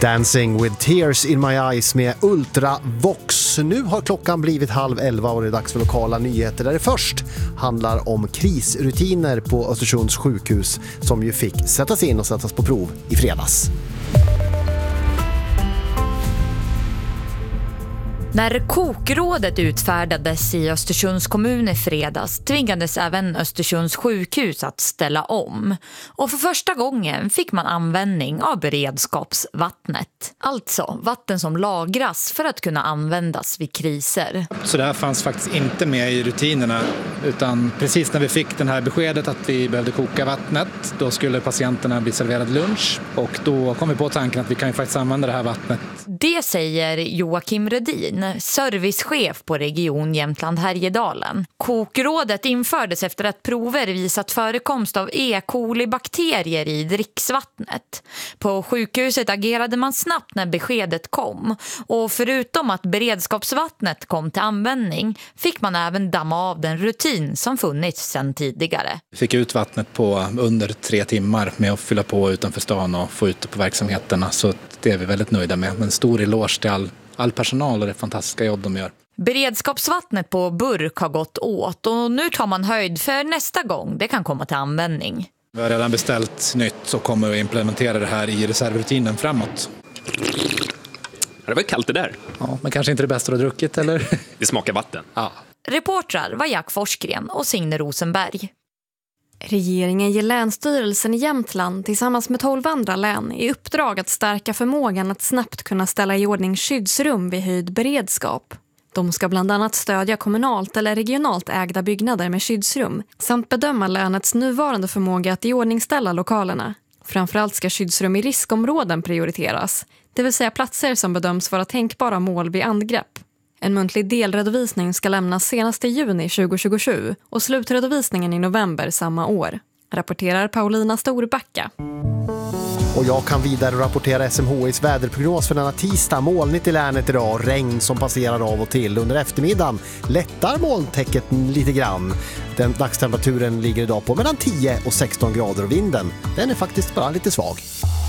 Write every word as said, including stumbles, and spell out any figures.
Dancing with tears in my eyes med Ultravox. Nu har klockan blivit halv elva och det är dags för lokala nyheter där det först handlar om krisrutiner på Östersunds sjukhus som ju fick sättas in och sättas på prov i fredags. När kokrådet utfärdades i Östersunds kommun i fredags tvingades även Östersunds sjukhus att ställa om. Och för första gången fick man användning av beredskapsvattnet. Alltså vatten som lagras för att kunna användas vid kriser. Så det här fanns faktiskt inte med i rutinerna, utan precis när vi fick det här beskedet att vi behövde koka vattnet, då skulle patienterna bli serverad lunch. Och då kom vi på tanken att vi kan ju faktiskt använda det här vattnet. Det säger Joakim Redin, servicechef på Region Jämtland Härjedalen. Kokrådet infördes efter att prover visat förekomst av E. coli-bakterier i dricksvattnet. På sjukhuset agerade man snabbt när beskedet kom. Och förutom att beredskapsvattnet kom till användning fick man även damma av den rutin som funnits sedan tidigare. Vi fick ut vattnet på under tre timmar med att fylla på utanför stan och få ut det på verksamheterna. Så det är vi väldigt nöjda med. Men stor eloge till all All personal och det fantastiska jobb de gör. Beredskapsvattnet på burk har gått åt och nu tar man höjd för nästa gång det kan komma till användning. Vi har redan beställt nytt och kommer att implementera det här i reservrutinen framåt. Det var kallt det där. Ja, men kanske inte det bästa du har druckit, eller? Det smakar vatten. Ja. Reportrar var Jack Forsgren och Signe Rosenberg. Regeringen ger Länsstyrelsen i Jämtland tillsammans med tolv andra län i uppdrag att stärka förmågan att snabbt kunna ställa i ordning skyddsrum vid höjd beredskap. De ska bland annat stödja kommunalt eller regionalt ägda byggnader med skyddsrum samt bedöma länets nuvarande förmåga att iordningställa lokalerna. Framförallt ska skyddsrum i riskområden prioriteras, det vill säga platser som bedöms vara tänkbara mål vid angrepp. En muntlig delredovisning ska lämnas senast i juni tjugohundratjugosju och slutredovisningen i november samma år. Rapporterar Paulina Storbacka. Och jag kan vidare rapportera S M H I:s väderprognos för denna tisdag. Molnigt i länet idag, regn som passerar av och till. Under eftermiddagen lättar molntäcket lite grann. Den dagstemperaturen ligger idag på mellan tio och sexton grader och vinden, den är faktiskt bara lite svag.